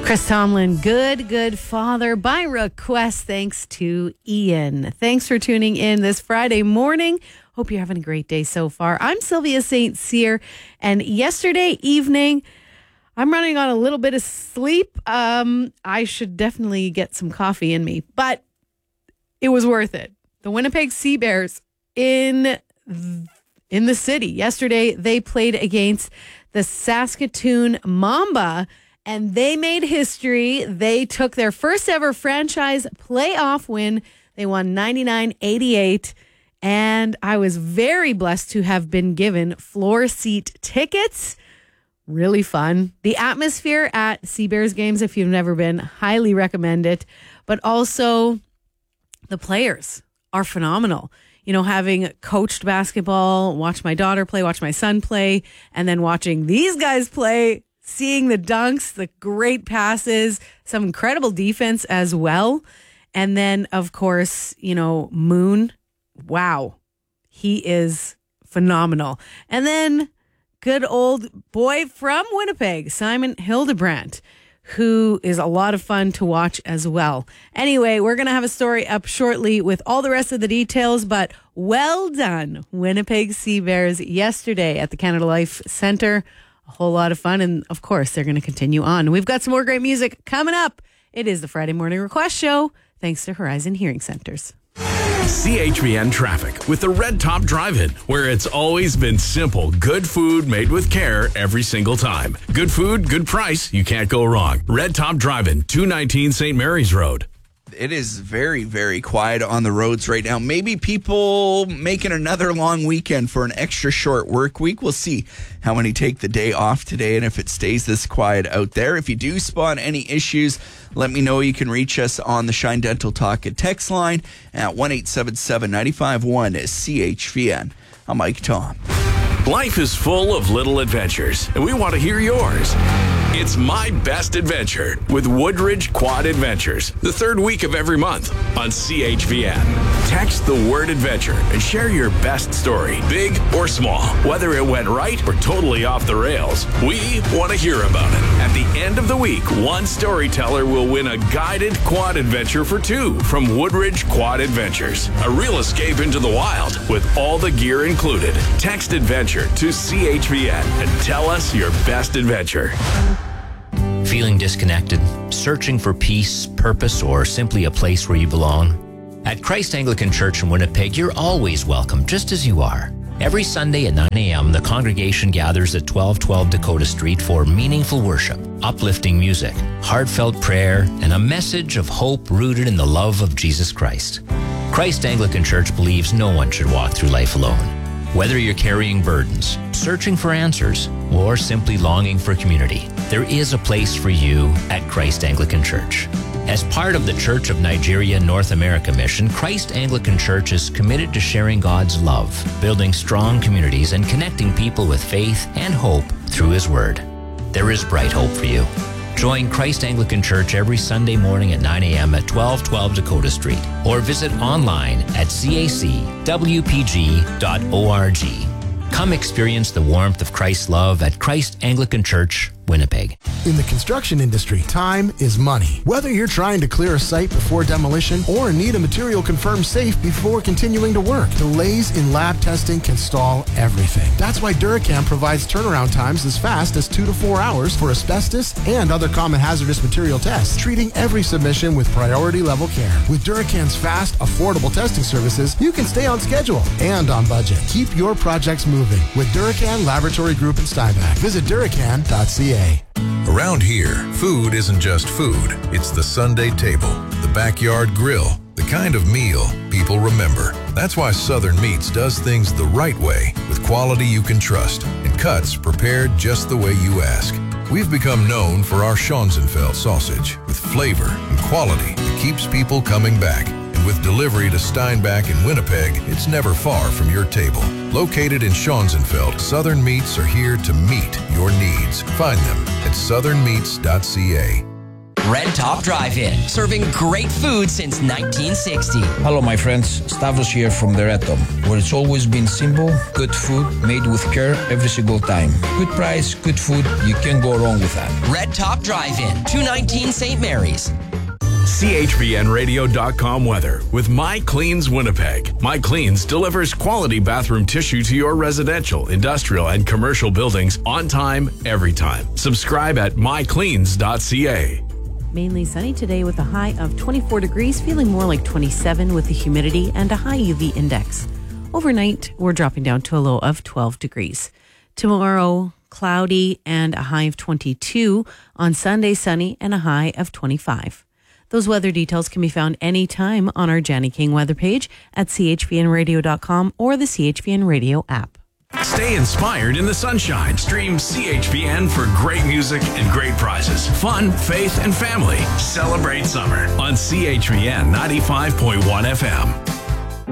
Chris Tomlin, Good Father, by request, thanks to Ian. Thanks for tuning in this Friday morning. Hope you're having a great day so far. I'm Sylvia St. Cyr, and yesterday evening, I'm running on a little bit of sleep. I should definitely get some coffee in me, but it was worth it. The Winnipeg Sea Bears in the city. Yesterday, they played against the Saskatoon Mamba, and they made history. They took their first ever franchise playoff win. They won 99-88. And I was very blessed to have been given floor seat tickets. Really fun. The atmosphere at Sea Bears games, if you've never been, highly recommend it. But also, the players are phenomenal. You know, having coached basketball, watch my daughter play, watch my son play, and then watching these guys play, seeing the dunks, the great passes, some incredible defense as well. And then, of course, you know, Moon. Wow. He is phenomenal. And then good old boy from Winnipeg, Simon Hildebrandt, who is a lot of fun to watch as well. Anyway, we're going to have a story up shortly with all the rest of the details, but well done, Winnipeg Sea Bears, yesterday at the Canada Life Centre. A whole lot of fun, and of course, they're going to continue on. We've got some more great music coming up. It is the Friday Morning Request Show, thanks to Horizon Hearing Centers. CHVN traffic with the Red Top Drive-In, where it's always been simple. Good food made with care every single time. Good food, good price. You can't go wrong. Red Top Drive-In, 219 St. Mary's Road. It is very, very quiet on the roads right now. Maybe people making another long weekend for an extra short work week. We'll see how many take the day off today and if it stays this quiet out there. If you do spot any issues, let me know. You can reach us on the Shine Dental Talk and text line at 1-877-951-CHVN. I'm Mike Tom. Life is full of little adventures, and we want to hear yours. It's My Best Adventure with Woodridge Quad Adventures, the third week of every month on CHVN. Text the word adventure and share your best story, big or small. Whether it went right or totally off the rails, we want to hear about it. At the end of the week, one storyteller will win a guided quad adventure for two from Woodridge Quad Adventures. A real escape into the wild with all the gear included. Text adventure to CHVN and tell us your best adventure. Feeling disconnected, searching for peace, purpose, or simply a place where you belong? At Christ Anglican Church in Winnipeg, you're always welcome, just as you are. Every Sunday at 9 a.m., the congregation gathers at 1212 Dakota Street for meaningful worship, uplifting music, heartfelt prayer, and a message of hope rooted in the love of Jesus Christ. Christ Anglican Church believes no one should walk through life alone. Whether you're carrying burdens, searching for answers, or simply longing for community, there is a place for you at Christ Anglican Church. As part of the Church of Nigeria North America mission, Christ Anglican Church is committed to sharing God's love, building strong communities, and connecting people with faith and hope through His Word. There is bright hope for you. Join Christ Anglican Church every Sunday morning at 9 a.m. at 1212 Dakota Street, or visit online at cacwpg.org. Come experience the warmth of Christ's love at Christ Anglican Church, Winnipeg. In the construction industry, time is money. Whether you're trying to clear a site before demolition or need a material confirmed safe before continuing to work, delays in lab testing can stall everything. That's why Duracam provides turnaround times as fast as 2 to 4 hours for asbestos and other common hazardous material tests, treating every submission with priority level care. With Duracam's fast, affordable testing services, you can stay on schedule and on budget. Keep your projects moving with Duracan Laboratory Group in Steinbach. Visit Duracan.ca. Around here, food isn't just food. It's the Sunday table, the backyard grill, the kind of meal people remember. That's why Southern Meats does things the right way, with quality you can trust and cuts prepared just the way you ask. We've become known for our Schonzenfeld sausage, with flavor and quality that keeps people coming back. And with delivery to Steinbach and Winnipeg, it's never far from your table. Located in Schonzenfeld, Southern Meats are here to meet your needs. Find them at southernmeats.ca. Red Top Drive-In, serving great food since 1960. Hello, my friends. Stavros here from the Red Top, where it's always been simple, good food, made with care every single time. Good price, good food. You can't go wrong with that. Red Top Drive-In, 219 St. Mary's. CHVNradio.com weather with My Cleans Winnipeg. My Cleans delivers quality bathroom tissue to your residential, industrial, and commercial buildings on time, every time. Subscribe at mycleans.ca. Mainly sunny today with a high of 24 degrees, feeling more like 27 with the humidity and a high UV index. Overnight, we're dropping down to a low of 12 degrees. Tomorrow, cloudy and a high of 22. On Sunday, sunny and a high of 25. Those weather details can be found anytime on our Janny King weather page at chvnradio.com or the CHVN Radio app. Stay inspired in the sunshine. Stream CHVN for great music and great prizes. Fun, faith, and family. Celebrate summer on CHVN 95.1 FM.